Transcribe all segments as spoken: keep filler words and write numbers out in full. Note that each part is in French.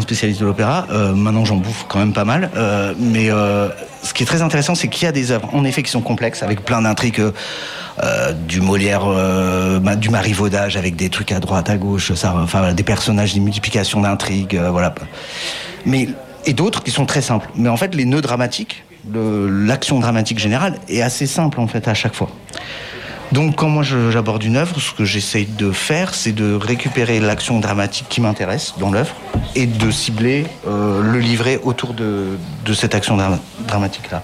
spécialiste de l'opéra. Euh, maintenant, j'en bouffe quand même pas mal. Euh, mais euh, ce qui est très intéressant, c'est qu'il y a des œuvres, en effet, qui sont complexes, avec plein d'intrigues, euh, du Molière, euh, du marivaudage, avec des trucs à droite, à gauche, ça, enfin, des personnages, des multiplications d'intrigues, euh, voilà. Mais, et d'autres qui sont très simples. Mais en fait, les nœuds dramatiques, le, l'action dramatique générale est assez simple, en fait, à chaque fois. Donc, quand moi je, j'aborde une œuvre, ce que j'essaye de faire, c'est de récupérer l'action dramatique qui m'intéresse dans l'œuvre et de cibler euh, le livret autour de, de cette action dra- dramatique-là.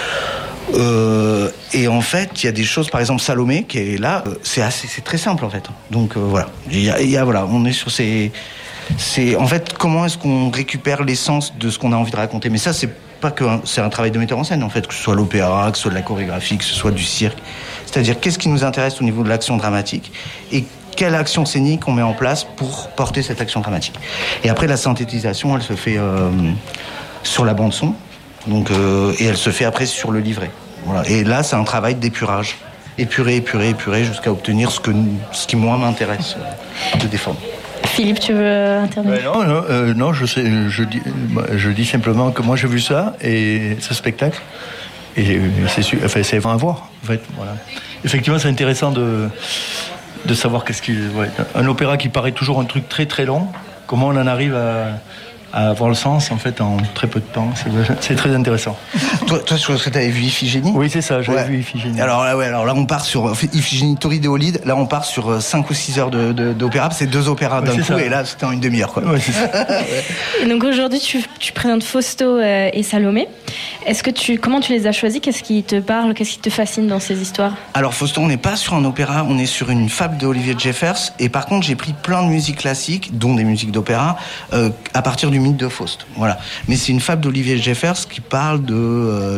Euh, et en fait, il y a des choses, par exemple Salomé, qui est là, euh, c'est, assez, c'est très simple en fait. Donc euh, voilà, il y a, il y a, voilà, on est sur ces... C'est, en fait, comment est-ce qu'on récupère l'essence de ce qu'on a envie de raconter. Mais ça, c'est pas que un, c'est un travail de metteur en scène, en fait, que ce soit l'opéra, que ce soit de la chorégraphie, que ce soit du cirque. C'est-à-dire, qu'est-ce qui nous intéresse au niveau de l'action dramatique et quelle action scénique on met en place pour porter cette action dramatique. Et après, la synthétisation, elle se fait euh, sur la bande-son, donc, euh, et elle se fait après sur le livret. Voilà. Et là, c'est un travail d'épurage. Épurer, épurer, épurer, jusqu'à obtenir ce, que, ce qui, moi, m'intéresse euh, de défendre. Philippe, tu veux intervenir ? Non, non, euh, non je, sais, je, dis, je dis simplement que moi j'ai vu ça, et ce spectacle, et c'est, enfin, c'est vraiment à voir, en fait. Voilà. Effectivement, c'est intéressant de, de savoir qu'est-ce qui... Ouais, un opéra qui paraît toujours un truc très très long, comment on en arrive à... à avoir le sens en fait en très peu de temps, c'est, c'est très intéressant. Toi, toi, je pense que tu avais vu Iphigénie ? Oui, c'est ça, j'avais ouais. vu Iphigénie. Alors là, ouais, alors là, on part sur Iphigénie Tori de Olide. Là, on part sur cinq ou six heures de, de, d'opéra. C'est deux opéras ouais, d'un coup, ça. Et là, c'était en une demi-heure, quoi. Ouais, c'est ça. Et donc aujourd'hui, tu, tu présentes Fausto euh, et Salomé. Est-ce que tu, comment tu les as choisis ? Qu'est-ce qui te parle ? Qu'est-ce qui te fascine dans ces histoires ? Alors Fausto, on n'est pas sur un opéra, on est sur une fable de Olivier Jeffers. Et par contre, j'ai pris plein de musiques classiques, dont des musiques d'opéra, euh, à partir du mythe de Faust. Voilà. Mais c'est une fable d'Olivier Jeffers qui parle de... Euh,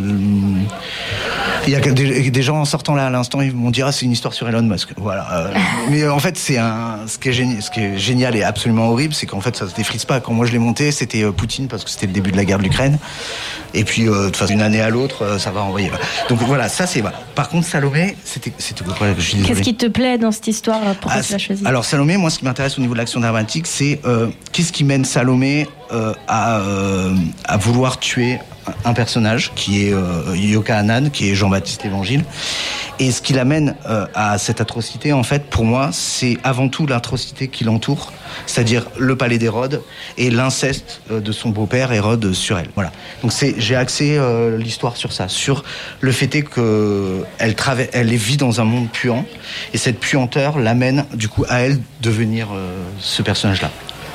il y a des, des gens en sortant là à l'instant, ils vont dire ah, c'est une histoire sur Elon Musk. Voilà. Euh, mais en fait, c'est un. Ce qui est génial, ce qui est génial et absolument horrible, c'est qu'en fait, ça se défrise pas. Quand moi je l'ai monté, c'était euh, Poutine parce que c'était le début de la guerre de l'Ukraine. Et puis, euh, de façon d'une année à l'autre, euh, ça va envoyer. Donc voilà, ça c'est. Voilà. Par contre, Salomé, c'était. c'était quoi, je suis Qu'est-ce qui te plaît dans cette histoire ? Pourquoi ah, tu l'as choisi ? Alors Salomé, moi, ce qui m'intéresse au niveau de l'action dramatique, c'est euh, qu'est-ce qui mène Salomé euh, à, euh, à vouloir tuer un personnage qui est euh, Yochanan, qui est Jean-Baptiste l'Évangile. Et ce qui l'amène euh, à cette atrocité, en fait, pour moi, c'est avant tout l'atrocité qui l'entoure, c'est-à-dire le palais d'Hérode et l'inceste euh, de son beau-père Hérode sur elle. Voilà. Donc c'est, j'ai axé euh, l'histoire sur ça, sur le fait est que elle travaille, elle vit dans un monde puant, et cette puanteur l'amène du coup à elle devenir euh, ce personnage-là.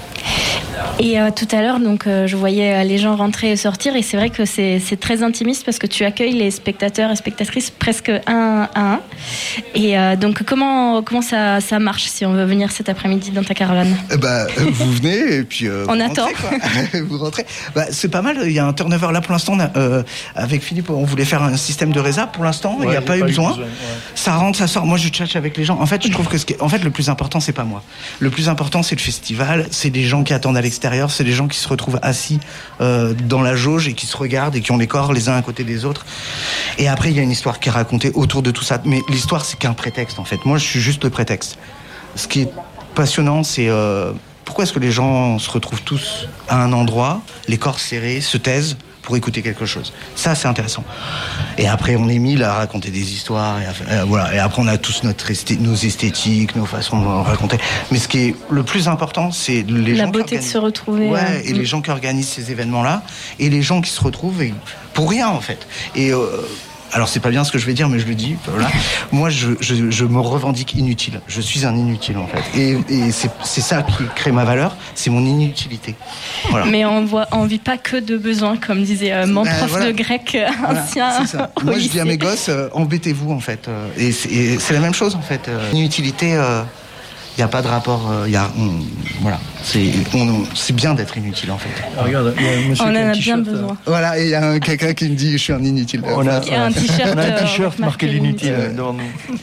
Et euh, tout à l'heure, donc, euh, je voyais euh, les gens rentrer et sortir, et c'est vrai que c'est, c'est très intimiste parce que tu accueilles les spectateurs et spectatrices presque un à un. Et euh, donc, comment, comment ça, ça marche si on veut venir cet après-midi dans ta caravane ? Eh ben, vous venez et puis euh, on vous attend. Rentrez, quoi. Vous rentrez. Bah, c'est pas mal. Il y a un turnover là pour l'instant. On a, euh, avec Philippe, on voulait faire un système de résa. Pour l'instant, il ouais, n'y a pas, pas eu besoin. besoin ouais. Ça rentre, ça sort. Moi, je tchatche avec les gens. En fait, je trouve que ce qui est, en fait, le plus important, c'est pas moi. Le plus important, c'est le festival. C'est les gens qui attendent à l'extérieur. C'est les gens qui se retrouvent assis euh, dans la jauge et qui se regardent et qui ont les corps les uns à côté des autres. Et après, il y a une histoire qui est racontée autour de tout ça. Mais l'histoire, c'est qu'un prétexte, en fait. Moi, je suis juste le prétexte. Ce qui est passionnant, c'est euh, pourquoi est-ce que les gens se retrouvent tous à un endroit, les corps serrés, se taisent pour écouter quelque chose. Ça, c'est intéressant. Et après, on est mille à raconter des histoires. Et, à, euh, voilà. Et après, on a tous notre esthé- nos esthétiques, nos façons de raconter. Mais ce qui est le plus important, c'est les La gens beauté de se retrouver. Ouais, euh... et mmh. les gens qui organisent ces événements-là, et les gens qui se retrouvent et, pour rien, en fait. Et... Euh, alors c'est pas bien ce que je vais dire, mais je le dis. Voilà. Moi, je, je, je me revendique inutile. Je suis un inutile en fait, et, et c'est, c'est ça qui crée ma valeur, c'est mon inutilité. Voilà. Mais on voit, on vit pas que de besoins, comme disait euh, mon prof euh, voilà. de grec euh, voilà, ancien. C'est ça. Moi, je dis à mes gosses, euh, embêtez-vous en fait. Euh, et, c'est, et c'est la même chose en fait. Euh, inutilité. Euh, Il n'y a pas de rapport, il euh, y a, on, voilà, c'est, on, c'est bien d'être inutile en fait. Ah, regarde, il y a un monsieur on qui en a a bien t-shirt, besoin. Euh... Voilà, et il y a un, quelqu'un qui me dit je suis un inutile. On a, il y a un t-shirt, on a un t-shirt euh, marqué l'inutile euh, devant nous.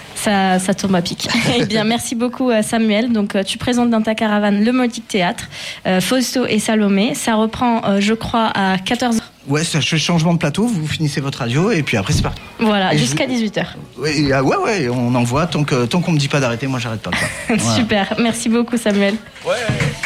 Ça, ça tombe à pic. Eh bien, merci beaucoup Samuel. Donc, tu présentes dans ta caravane le Modique Théâtre, euh, Fausto et Salomé. Ça reprend, euh, je crois, à quatorze heures. Ouais, c'est un changement de plateau, vous finissez votre radio et puis après c'est parti. Voilà, et jusqu'à je... dix-huit heures. Ouais, ouais, ouais, on envoie. Tant, que, tant qu'on me dit pas d'arrêter, moi j'arrête pas. Voilà. Super, merci beaucoup Samuel. Ouais.